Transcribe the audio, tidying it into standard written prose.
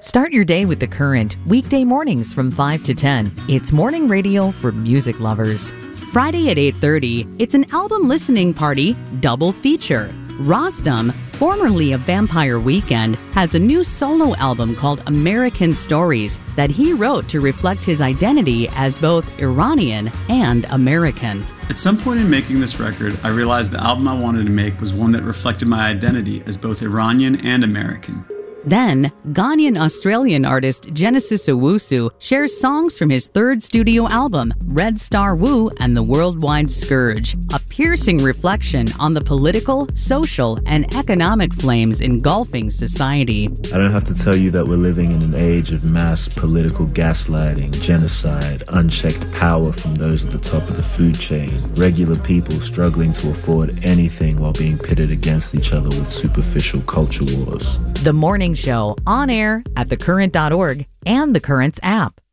Start your day with The Current, weekday mornings from 5 to 10. It's morning radio for music lovers. Friday at 8:30, it's an album listening party double feature. Rostam, formerly of Vampire Weekend, has a new solo album called American Stories that he wrote to reflect his identity as both Iranian and American. At some point in making this record, I realized the album I wanted to make was one that reflected my identity as both Iranian and American. Then, Ghanaian-Australian artist Genesis Owusu shares songs from his third studio album, Red Star Wu and the Worldwide Scourge, a piercing reflection on the political, social, and economic flames engulfing society. I don't have to tell you that we're living in an age of mass political gaslighting, genocide, unchecked power from those at the top of the food chain, regular people struggling to afford anything while being pitted against each other with superficial culture wars. The Morning Show, on air at thecurrent.org and The Current's app.